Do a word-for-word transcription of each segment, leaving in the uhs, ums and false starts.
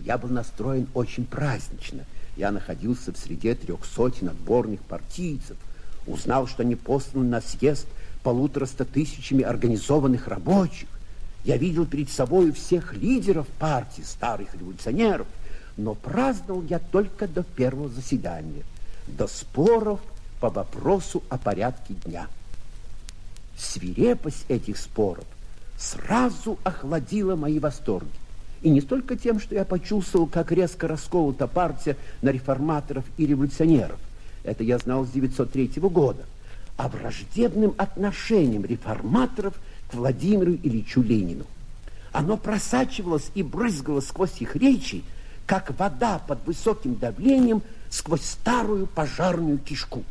Я был настроен очень празднично. Я находился в среде трех сотен отборных партийцев, узнал, что они посланы на съезд полутораста тысячами организованных рабочих. Я видел перед собой всех лидеров партии, старых революционеров, но праздновал я только до первого заседания, до споров по вопросу о порядке дня. Свирепость этих споров сразу охладила мои восторги. И не столько тем, что я почувствовал, как резко расколота партия на реформаторов и революционеров. Это я знал с девятьсот третьего года. А враждебным отношением реформаторов к Владимиру Ильичу Ленину. Оно просачивалось и брызгало сквозь их речи, как вода под высоким давлением сквозь старую пожарную кишку.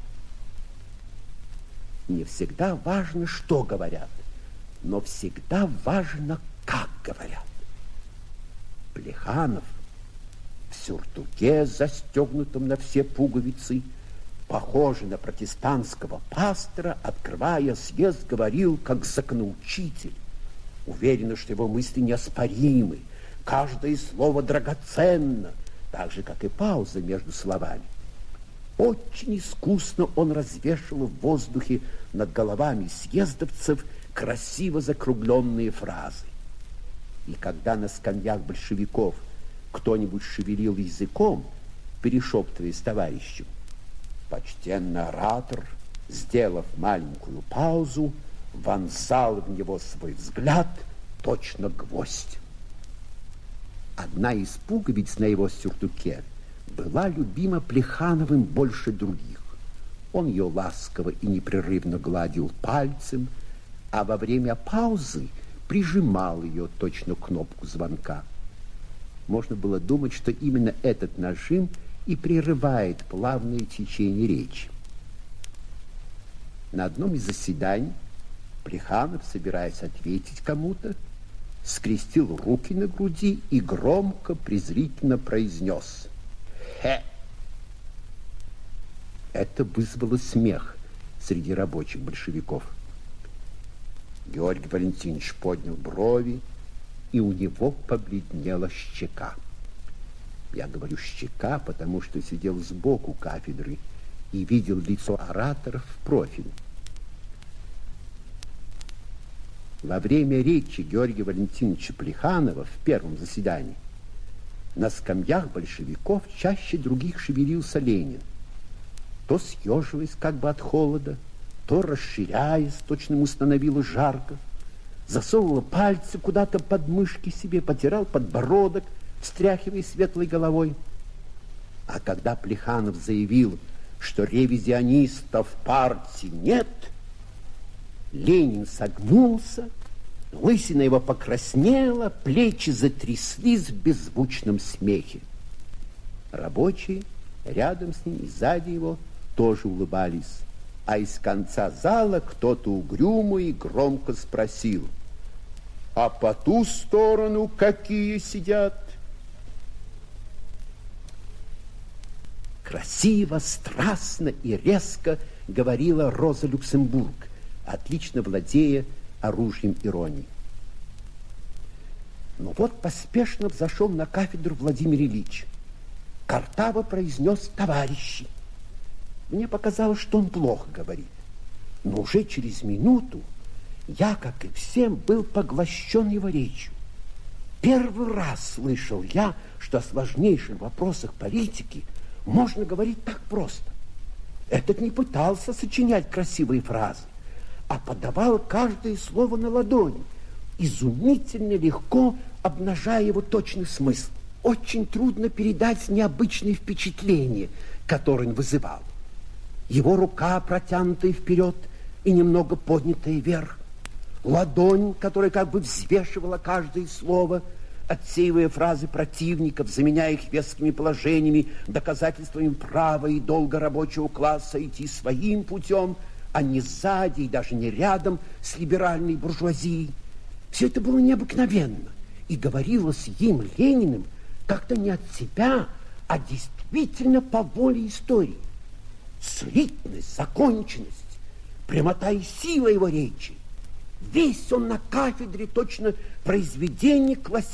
Не всегда важно, что говорят, но всегда важно, как говорят. Плеханов в сюртуке, застегнутом на все пуговицы, похожий на протестантского пастора, открывая съезд, говорил как законоучитель. Уверенно, что его мысли неоспоримы, каждое слово драгоценно, так же, как и пауза между словами. Очень искусно он развешивал в воздухе над головами съездовцев красиво закругленные фразы. И когда на скамьях большевиков кто-нибудь шевелил языком, перешептываясь товарищу, почтенный оратор, сделав маленькую паузу, вонзал в него свой взгляд, точно гвоздь. Одна из пуговиц на его сюртуке была любима Плехановым больше других. Он ее ласково и непрерывно гладил пальцем, а во время паузы прижимал ее точно кнопку звонка. Можно было думать, что именно этот нажим и прерывает плавное течение речи. На одном из заседаний Плеханов, собираясь ответить кому-то, скрестил руки на груди и громко, презрительно произнес «Хе!». Это вызвало смех среди рабочих большевиков. Георгий Валентинович поднял брови, и у него побледнела щека. Я говорю «щека», потому что сидел сбоку кафедры и видел лицо ораторов в профиль. Во время речи Георгия Валентиновича Плеханова в первом заседании на скамьях большевиков чаще других шевелился Ленин, то съеживаясь как бы от холода, то расширяясь, точно ему становилось жарко, засовывал пальцы куда-то под мышки себе, потирал подбородок, встряхивая светлой головой. А когда Плеханов заявил, что ревизионистов в партии нет, Ленин согнулся, лысина его покраснела, плечи затряслись в беззвучном смехе. Рабочие рядом с ним и сзади его тоже улыбались, а из конца зала кто-то угрюмо и громко спросил: «А по ту сторону какие сидят?» Красиво, страстно и резко говорила Роза Люксембург, отлично владея оружием иронии. Но вот поспешно взошел на кафедру Владимир Ильич. Картаво произнес «товарищи». Мне показалось, что он плохо говорит. Но уже через минуту я, как и всем, был поглощен его речью. Первый раз слышал я, что о сложнейших вопросах политики можно говорить так просто. Этот не пытался сочинять красивые фразы, а подавал каждое слово на ладони, изумительно легко обнажая его точный смысл. Очень трудно передать необычные впечатления, которые он вызывал. Его рука, протянутая вперед и немного поднятая вверх, ладонь, которая как бы взвешивала каждое слово, отсеивая фразы противников, заменяя их вескими положениями, доказательствами права и долга рабочего класса идти своим путем, а не сзади и даже не рядом с либеральной буржуазией. Все это было необыкновенно и говорилось им, Лениным, как-то не от себя, а действительно по воле истории. Слитность, законченность, прямота и сила его речи. Весь он на кафедре точно произведение классического